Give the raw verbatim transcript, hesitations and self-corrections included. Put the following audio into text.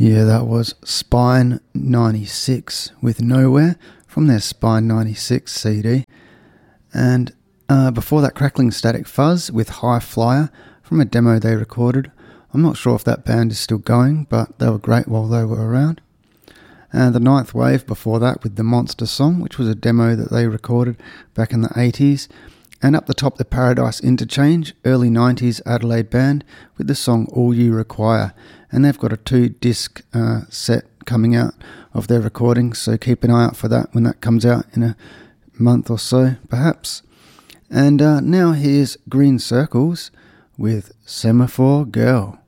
Yeah, that was Spine ninety-six with Nowhere from their Spine ninety-six C D. And uh, before that, Crackling Static Fuzz with High Flyer from a demo they recorded. I'm not sure if that band is still going, but they were great while they were around. And the Ninth Wave before that with the Monster Song, which was a demo that they recorded back in the eighties. And up the top, the Paradise Interchange, early nineties Adelaide band with the song All You Require. And they've got a two-disc uh, set coming out of their recordings, so keep an eye out for that when that comes out in a month or so, perhaps. And uh, now here's Green Circles with Semaphore Girl.